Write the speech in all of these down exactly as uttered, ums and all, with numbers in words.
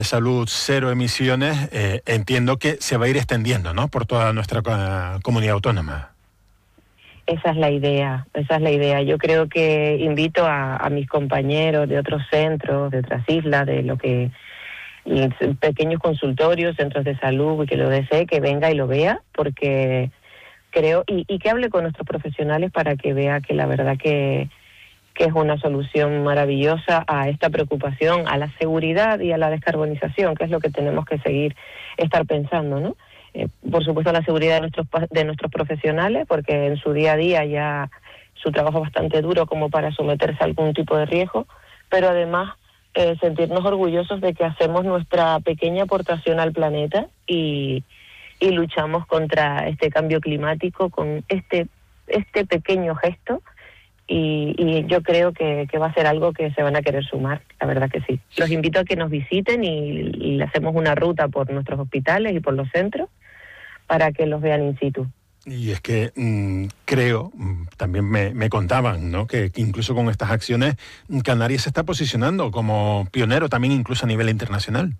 Salud cero emisiones, eh, entiendo que se va a ir extendiendo, ¿no?, por toda nuestra uh, comunidad autónoma. Esa es la idea, esa es la idea. Yo creo que invito a, a mis compañeros de otros centros, de otras islas, de lo que pequeños consultorios, centros de salud, y que lo desee, que venga y lo vea, porque creo, y, y que hable con nuestros profesionales para que vea que la verdad que que es una solución maravillosa a esta preocupación, a la seguridad y a la descarbonización, que es lo que tenemos que seguir estar pensando, ¿no? Eh, por supuesto, la seguridad de nuestros de nuestros profesionales, porque en su día a día ya su trabajo es bastante duro como para someterse a algún tipo de riesgo, pero además eh, sentirnos orgullosos de que hacemos nuestra pequeña aportación al planeta y, y luchamos contra este cambio climático con este, este pequeño gesto. Y, y yo creo que, que va a ser algo que se van a querer sumar, la verdad que sí. Los invito a que nos visiten y, y le hacemos una ruta por nuestros hospitales y por los centros para que los vean in situ. Y es que mmm, creo, también me, me contaban, ¿no?, que, que incluso con estas acciones Canarias se está posicionando como pionero también incluso a nivel internacional.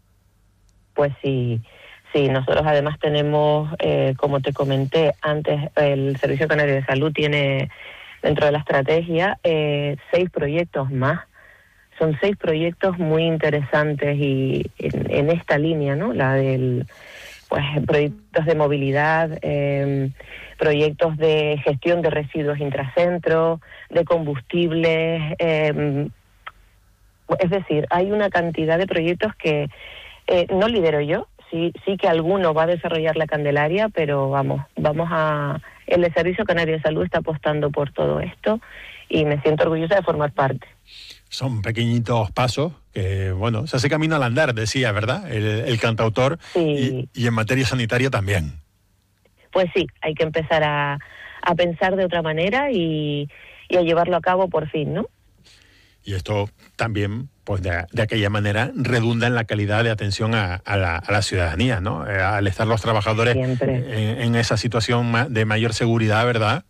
Pues sí, sí, nosotros además tenemos, eh, como te comenté antes, el Servicio Canario de Salud tiene dentro de la estrategia eh, seis proyectos más. Son seis proyectos muy interesantes y en, en esta línea, ¿no? La del, pues, proyectos de movilidad, eh, proyectos de gestión de residuos intracentro, de combustibles, eh, es decir, hay una cantidad de proyectos que eh, no lidero yo, sí, sí que alguno va a desarrollar la Candelaria, pero vamos, vamos a... El Servicio Canario de Salud está apostando por todo esto y me siento orgullosa de formar parte. Son pequeñitos pasos que, bueno, se hace camino al andar, decía, ¿verdad?, el, el cantautor, sí. y, y en materia sanitaria también. Pues sí, hay que empezar a, a pensar de otra manera y, y a llevarlo a cabo por fin, ¿no? Y esto también, pues de, de aquella manera, redunda en la calidad de atención a, a, la, a la ciudadanía, ¿no? Eh, al estar los trabajadores en, en esa situación de mayor seguridad, ¿verdad?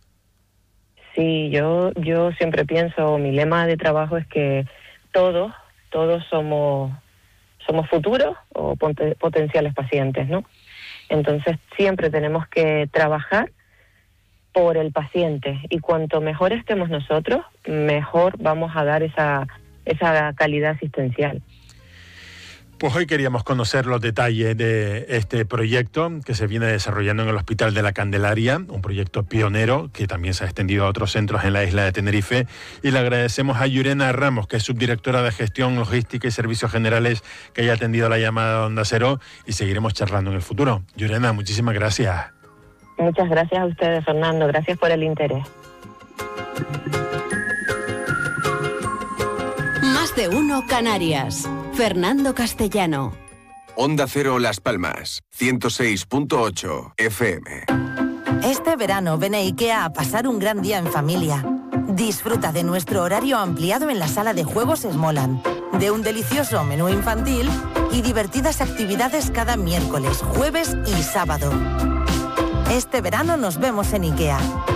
Sí, yo, yo siempre pienso, mi lema de trabajo es que todos, todos somos, somos futuros o pot- potenciales pacientes, ¿no? Entonces siempre tenemos que trabajar por el paciente, y cuanto mejor estemos nosotros, mejor vamos a dar esa, esa calidad asistencial. Pues hoy queríamos conocer los detalles de este proyecto que se viene desarrollando en el Hospital de la Candelaria, un proyecto pionero que también se ha extendido a otros centros en la isla de Tenerife, y le agradecemos a Llurena Ramos, que es subdirectora de Gestión, Logística y Servicios Generales, que haya atendido la llamada de Onda Cero, y seguiremos charlando en el futuro. Llurena, muchísimas gracias. Muchas gracias a ustedes, Fernando. Gracias por el interés. Más de uno Canarias. Fernando Castellano. Onda Cero Las Palmas, ciento seis punto ocho F M. Este verano ven a IKEA a pasar un gran día en familia. Disfruta de nuestro horario ampliado en la sala de juegos Smolan, de un delicioso menú infantil y divertidas actividades cada miércoles, jueves y sábado. Este verano nos vemos en IKEA.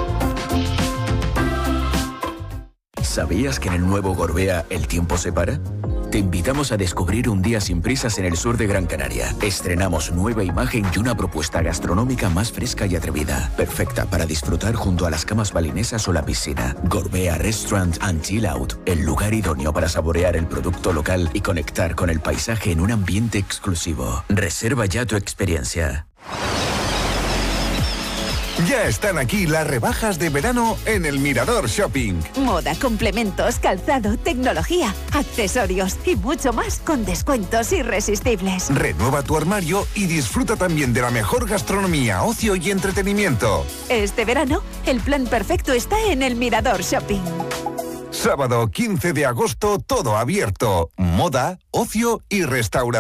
¿Sabías que en el nuevo Gorbea el tiempo se para? Te invitamos a descubrir un día sin prisas en el sur de Gran Canaria. Estrenamos nueva imagen y una propuesta gastronómica más fresca y atrevida, perfecta para disfrutar junto a las camas balinesas o la piscina. Gorbea Restaurant and Chill Out, el lugar idóneo para saborear el producto local y conectar con el paisaje en un ambiente exclusivo. Reserva ya tu experiencia. Ya están aquí las rebajas de verano en el Mirador Shopping. Moda, complementos, calzado, tecnología, accesorios y mucho más con descuentos irresistibles. Renueva tu armario y disfruta también de la mejor gastronomía, ocio y entretenimiento. Este verano, el plan perfecto está en el Mirador Shopping. Sábado quince de agosto, todo abierto. Moda, ocio y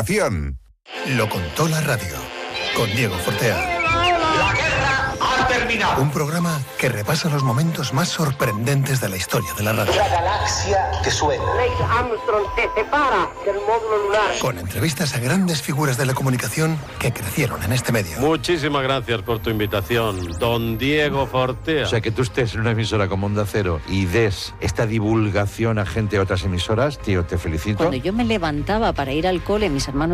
restauración. Lo contó la radio, con Diego Fortea. La guerra ha terminado. terminado. Un programa que repasa los momentos más sorprendentes de la historia de la radio. La galaxia te suena. Neil Armstrong se separa del módulo lunar. Con entrevistas a grandes figuras de la comunicación que crecieron en este medio. Muchísimas gracias por tu invitación, don Diego Fortea. O sea, que tú estés en una emisora como Onda Cero y des esta divulgación a gente de otras emisoras, tío, te felicito. Cuando yo me levantaba para ir al cole, mis hermanos